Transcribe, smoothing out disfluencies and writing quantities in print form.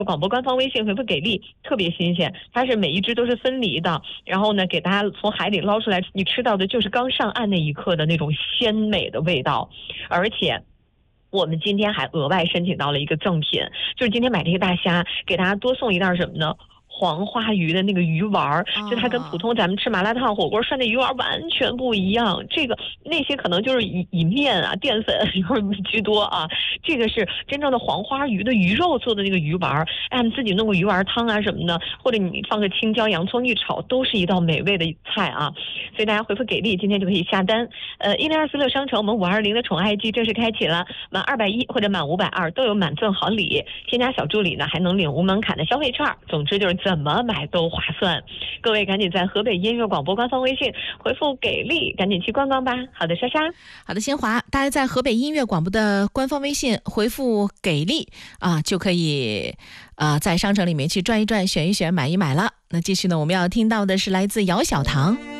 广播官方微信回复给力，特别新鲜，它是每一只都是分离的，然后呢，给大家从海里捞出来，你吃到的就是刚上岸那一刻的那种鲜美的味道，而且。我们今天还额外申请到了一个赠品，就是今天买这个大虾，给大家多送一袋什么呢？黄花鱼的那个鱼丸儿，就它跟普通咱们吃麻辣烫、火锅涮的鱼丸完全不一样。这个那些可能就是以面啊、淀粉居多啊，这个是真正的黄花鱼的鱼肉做的那个鱼丸儿。哎，你自己弄个鱼丸汤啊什么的，或者你放个青椒、洋葱一炒，都是一道美味的菜啊。所以大家回复给力，今天就可以下单。1024商城我们520的宠爱季正式开启了，满210或者满520都有满赠好礼，添加小助理呢还能领无门槛的消费券。总之就是怎么买都划算，各位赶紧在河北音乐广播官方微信回复给力，赶紧去逛逛吧。好的，莎莎。 好的，新华，大家在河北音乐广播的官方微信回复给力啊，就可以在商城里面去转一转、选一选、买一买了。那继续呢，我们要听到的是来自姚小棠。